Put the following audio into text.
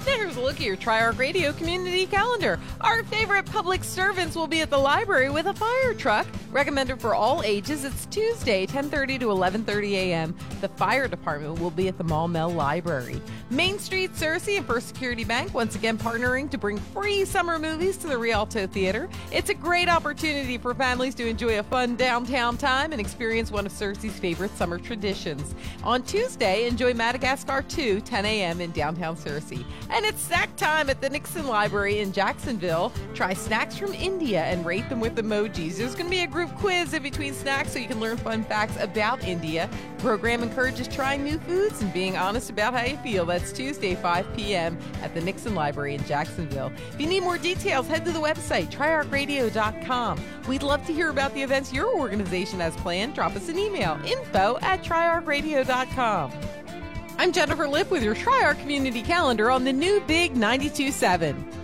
Now here's a look at your Tri-Arc Radio community calendar. Our favorite public servants will be at the library with a fire truck. Recommended for all ages, it's Tuesday, 10:30 to 11:30 a.m. The fire department will be at the Maumelle Library. Main Street, Searcy, and First Security Bank once again partnering to bring free summer movies to the Rialto Theater. It's a great opportunity for families to enjoy a fun downtown time and experience one of Searcy's favorite summer traditions. On Tuesday, enjoy Madagascar 2, 10 a.m. in downtown Searcy. And it's snack time at the Nixon Library in Jacksonville. Try snacks from India and rate them with emojis. There's going to be a group quiz in between snacks so you can learn fun facts about India. The program encourages trying new foods and being honest about how you feel. That's Tuesday, 5 p.m. at the Nixon Library in Jacksonville. If you need more details, head to the website, triarcradio.com. We'd love to hear about the events your organization has planned. Drop us an email, info@triarcradio.com. I'm Jennifer Lipp with your Tri-Arc Community Calendar on the new Big 92.7.